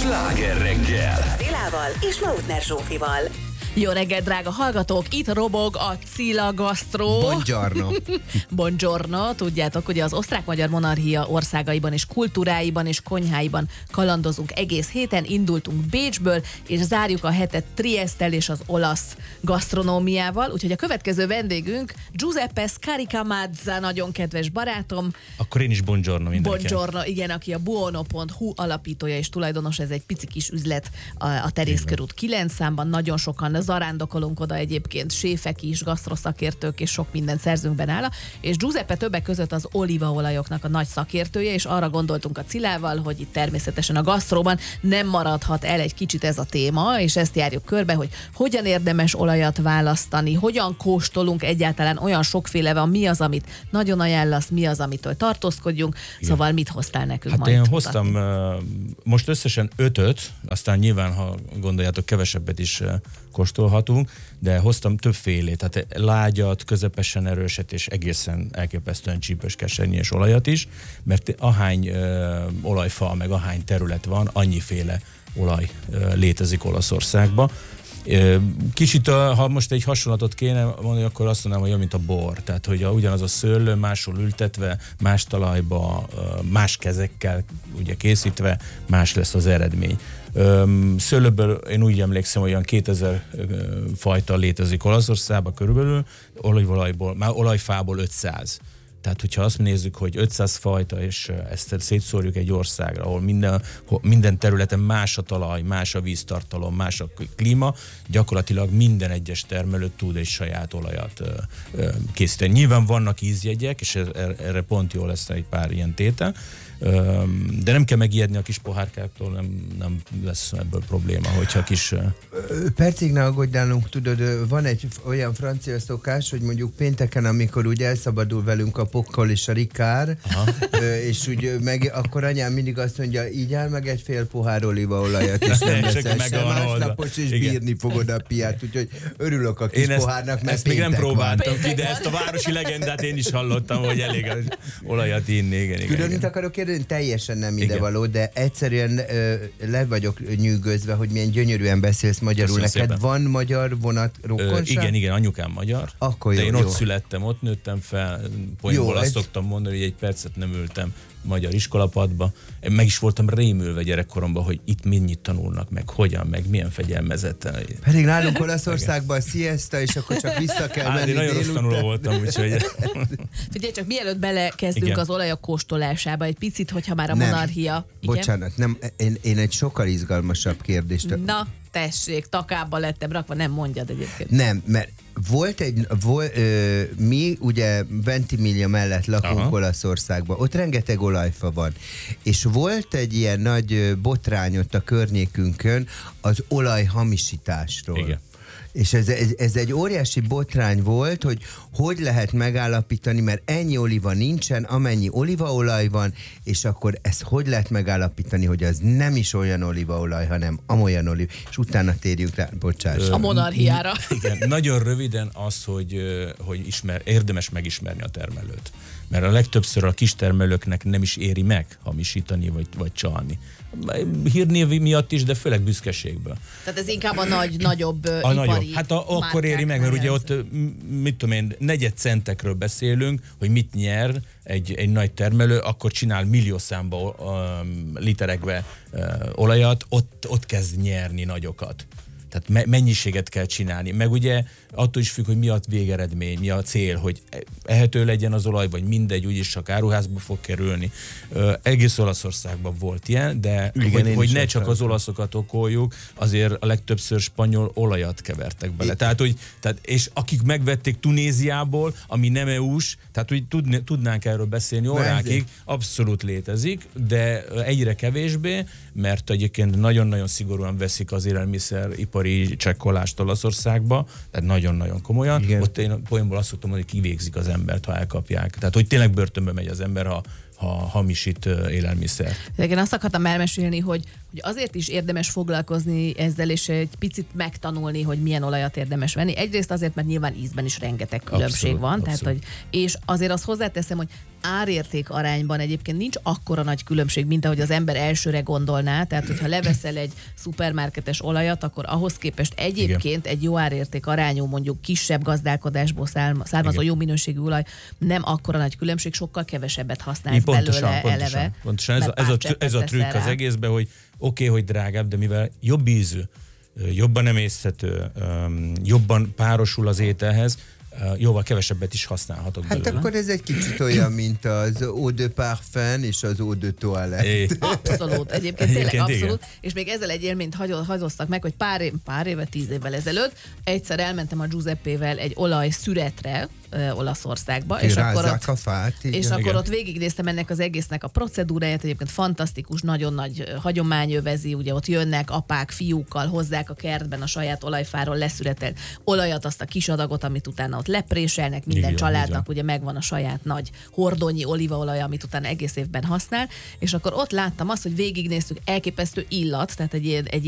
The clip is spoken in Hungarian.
Sláger reggel! Szilával és Lautner Zsófival. Jó reggelt, drága hallgatók! Itt robog a Cilla Gastro. Buongiorno. Buongiorno. Tudjátok, hogy az osztrák-magyar monarchia országaiban és kultúráiban és konyháiban kalandozunk egész héten. Indultunk Bécsből, és zárjuk a hetet Triesttel és az olasz gasztronómiával. Úgyhogy a következő vendégünk Giuseppe Scaricamazza, nagyon kedves barátom. Akkor én is buongiorno mindenkinek. Buongiorno, igen, aki a buono.hu alapítója és tulajdonos, ez egy pici kis üzlet a Terész körút 9 számban. Nagyon sokan zarándokolunk oda egyébként, séfek is, gasztroszakértők és sok mindent szerzünk be nála, és Giuseppe többek között az olívaolajoknak a nagy szakértője, és arra gondoltunk a Cilával, hogy itt természetesen a gasztróban nem maradhat el egy kicsit ez a téma, és ezt járjuk körbe, hogy hogyan érdemes olajat választani, hogyan kóstolunk egyáltalán, olyan sokféle van, mi az, amit nagyon ajánlasz, mi az, amitől tartózkodjunk, szóval mit hoztál nekünk hát majd? Én hoztam most összesen 5-öt, aztán nyilván, ha gondoljátok, kevesebbet is kóstolhatunk, de hoztam többfélét, tehát lágyat, közepesen erőset és egészen elképesztően csípős kesernyés olajat is, mert ahány olajfa, meg ahány terület van, annyiféle olaj létezik Olaszországban. Kicsit, ha most egy hasonlatot kéne mondani, akkor azt mondanám, hogy olyan, mint a bor. Tehát, hogy ugyanaz a szőlő, máshol ültetve, más talajba, más kezekkel ugye készítve, más lesz az eredmény. Szőlőből én úgy emlékszem, hogy olyan 2000 fajta létezik Olaszországban körülbelül, olajfából 500. Tehát, hogyha azt nézzük, hogy 500 fajta, és ezt szétszórjuk egy országra, ahol minden területen más a talaj, más a víztartalom, más a klíma, gyakorlatilag minden egyes termelő tud egy saját olajat készíteni. Nyilván vannak ízjegyek, és erre pont jól lesz egy pár ilyen tétel, de nem kell megijedni a kis pohárkáktól, nem lesz ebből probléma, hogyha kis... Percig ne aggódj nálunk, tudod, van egy olyan francia szokás, hogy mondjuk pénteken, amikor úgy elszabadul velünk a pokkol és a rikár, és úgy akkor anyám mindig azt mondja, így áll meg egy fél pohár olívaolajat, és nem leszel sem másnapos, és bírni fogod a piát, úgyhogy örülök a kis pohárnak, mert ezt még nem próbáltam ki, de ezt a városi legendát én is hallottam, hogy elég az olajat inni, igen. Tudod, mit akarok kérdezni? Teljesen nem idevaló, de egyszerűen le vagyok nyűgözve, hogy milyen gyönyörűen beszélsz magyarul. Köszönöm neked szépen. van magyar vonat rokonság? Igen, anyukám magyar. Akkor de jó, én jó. ott születtem, ott nőttem fel. Poénból azt szoktam mondani, hogy egy percet nem ültem magyar iskolapadba. Én meg is voltam rémülve gyerekkoromban, hogy itt mennyit tanulnak, meg hogyan, meg milyen fegyelmezetten. Pedig nálunk Olaszországban a siesta, és akkor csak vissza kell menni én nagyon rossz tanuló voltam, úgyhogy... Figyelj csak, mielőtt belekezdünk Igen. az olajak kóstolásába, egy picit, hogyha már a monarchia... Igen? Bocsánat, nem, én egy sokkal izgalmasabb kérdést... Na, tessék, takába lettem rakva, nem mondjad egyébként. Nem, mert mi ugye Ventimiglia mellett lakunk Olaszországban, ott rengeteg olajfa van, és volt egy ilyen nagy botrány ott a környékünkön az olajhamisításról. Igen. És ez egy óriási botrány volt, hogy lehet megállapítani, mert ennyi oliva nincsen, amennyi olívaolaj van, és akkor ezt hogy lehet megállapítani, hogy az nem is olyan olívaolaj, hanem amolyan olív, és utána térjük rá, bocsáss. A monarchiára. Igen, nagyon röviden az, hogy érdemes megismerni a termelőt. Mert a legtöbbször a kistermelőknek nem is éri meg hamisítani vagy csalni. Hírnév miatt is, de főleg büszkeségből. Tehát ez inkább a nagyobb ipari Hát akkor éri meg, mert ugye ott, mit tudom én, negyed centekről beszélünk, hogy mit nyer egy nagy termelő, akkor csinál milliószámba literekbe olajat, ott kezd nyerni nagyokat. Tehát mennyiséget kell csinálni. Meg ugye attól is függ, hogy mi a végeredmény, mi a cél, hogy ehető legyen az olaj, vagy mindegy, úgyis csak áruházba fog kerülni. Egész Olaszországban volt ilyen, de igen, hogy ne csak az olaszokat okoljuk, azért a legtöbbször spanyol olajat kevertek bele. Tehát, és akik megvették Tunéziából, ami nem EU-s, tehát hogy tudnánk erről beszélni órákig, abszolút létezik, de egyre kevésbé, mert egyébként nagyon-nagyon szigorúan veszik az élelmiszeripari csekkolást Olaszországba, tehát nagyon-nagyon komolyan. Igen. Ott én poénból azt szoktam mondani, hogy kivégzik az embert, ha elkapják. Tehát, hogy tényleg börtönbe megy az ember, ha hamisít élelmiszer. Én azt akartam elmesélni, hogy hogy azért is érdemes foglalkozni ezzel, és egy picit megtanulni, hogy milyen olajat érdemes venni. Egyrészt azért, mert nyilván ízben is rengeteg különbség van, abszolút. tehát, hogy, és azért azt hozzáteszem, hogy árérték arányban egyébként nincs akkora nagy különbség, mint ahogy az ember elsőre gondolná, tehát hogyha leveszel egy szupermarketes olajat, akkor ahhoz képest egyébként egy jó árérték arányú, mondjuk kisebb gazdálkodásból származó jó minőségű olaj nem akkora nagy különbség, sokkal kevesebbet használsz belőle eleve. Pontosan. Ez a trükk az egészben, hogy oké, hogy drágább, de mivel jobb ízű, jobban emészthető, jobban párosul az ételhez, jóval kevesebbet is használhatok Hát belőle. akkor ez egy kicsit olyan, mint az eau de parfum és az eau de toilette. Abszolút, egyébként tényleg Igen. abszolút. És még ezzel egy élményt hagyoztak meg, hogy pár éve, 10 évvel ezelőtt egyszer elmentem a Giuseppével egy olajszüretre Olaszországba, és akkor a fát, akkor ott végignéztem ennek az egésznek a procedúráját, egyébként fantasztikus, nagyon nagy hagyomány övezi, ugye ott jönnek apák, fiúkkal, hozzák a kertben a saját olajfáról leszüretelt olajat, azt a kis adagot, amit utána ott lepréselnek, minden családnak ugye megvan a saját nagy hordonyi olívaolaj, amit utána egész évben használ, és akkor ott láttam azt, hogy végignéztük, elképesztő illat, tehát egy